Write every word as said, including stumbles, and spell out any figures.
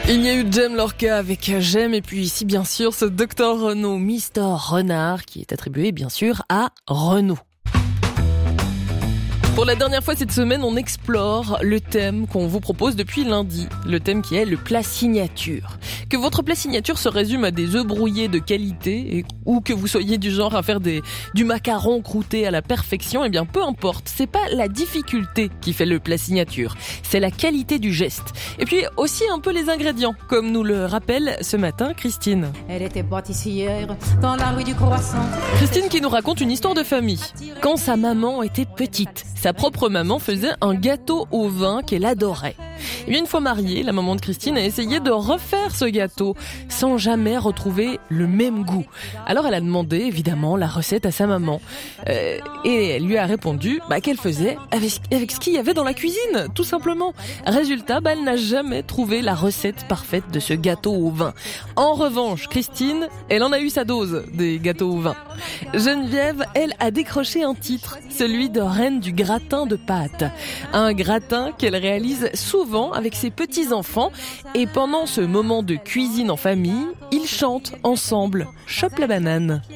Il y a eu Jem Lorca avec Jem et puis ici bien sûr ce docteur Renaud, Mister Renard qui est attribué bien sûr à Renaud. Pour la dernière fois cette semaine, on explore le thème qu'on vous propose depuis lundi, le thème qui est le plat signature. Que votre plat signature se résume à des œufs brouillés de qualité et, ou que vous soyez du genre à faire des, du macaron croûté à la perfection, eh bien peu importe, c'est pas la difficulté qui fait le plat signature, c'est la qualité du geste. Et puis aussi un peu les ingrédients, comme nous le rappelle ce matin Christine. Elle était pâtissière dans la rue du Croissant. Christine qui nous raconte une histoire de famille. Quand sa maman était petite, sa propre maman faisait un gâteau au vin qu'elle adorait. Et bien une fois mariée, la maman de Christine a essayé de refaire ce gâteau sans jamais retrouver le même goût. Alors elle a demandé évidemment la recette à sa maman euh, et elle lui a répondu bah, qu'elle faisait avec, avec ce qu'il y avait dans la cuisine, tout simplement. Résultat, bah, elle n'a jamais trouvé la recette parfaite de ce gâteau au vin. En revanche, Christine, elle en a eu sa dose des gâteaux au vin. Geneviève, elle, a décroché un titre, celui de reine du gratin de pâte. Un gratin qu'elle réalise souvent avec ses petits-enfants. Et pendant ce moment de cuisine en famille, ils chantent ensemble « Chope la banane ».